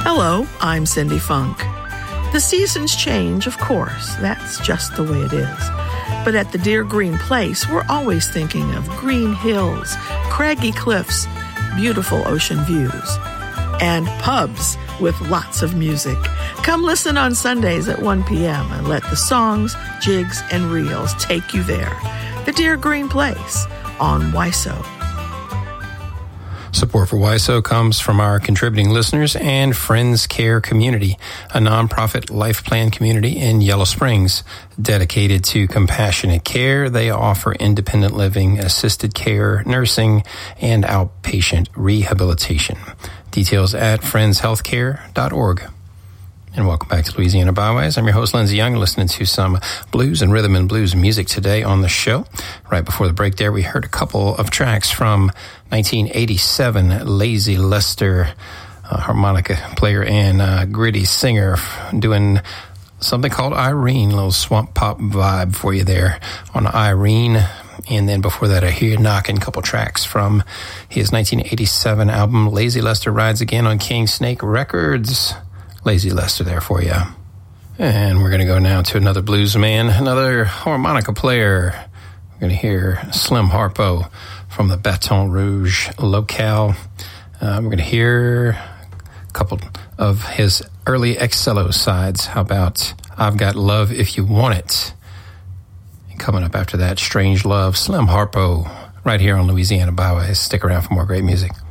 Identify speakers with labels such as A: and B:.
A: Hello, I'm Cindy Funk. The seasons change, of course. That's just the way it is. But at the Deer Green Place, we're always thinking of green hills, craggy cliffs, beautiful ocean views, and pubs with lots of music. Come listen on Sundays at 1 p.m. and let the songs, jigs, and reels take you there. The Deer Green Place on WISO.
B: Support for WISO comes from our contributing listeners and Friends Care Community, a nonprofit life plan community in Yellow Springs. Dedicated to compassionate care, they offer independent living, assisted care, nursing, and outpatient rehabilitation. Details at friendshealthcare.org. And welcome back to Louisiana Byways. I'm your host, Lindsey Young, listening to some blues and rhythm and blues music today on the show. Right before the break there, we heard a couple of tracks from 1987, Lazy Lester, harmonica player and gritty singer, doing something called Irene, a little swamp pop vibe for you there on Irene. And then before that, I hear you knocking a couple tracks from his 1987 album, Lazy Lester Rides Again on King Snake Records. Lazy Lester there for you. And we're going to go now to another blues man, another harmonica player. We're going to hear Slim Harpo from the Baton Rouge locale. We're going to hear a couple of his early Excello sides. How about I've Got Love If You Want It? And coming up after that, Strange Love, Slim Harpo, right here on Louisiana Byways. Stick around for more great music.